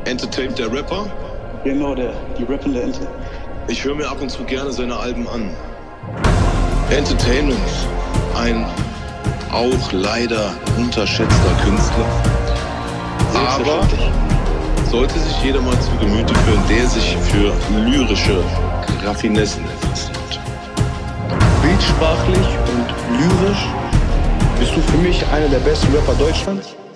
Entertainment, der Rapper? Genau, die rappende Ente. Ich höre mir ab und zu gerne seine Alben an. Entertainment, ein auch leider unterschätzter Künstler. Aber sollte sich jeder mal zu Gemüte führen, der sich für lyrische Raffinessen etwas nimmt. Bildsprachlich und lyrisch bist du für mich einer der besten Rapper Deutschlands.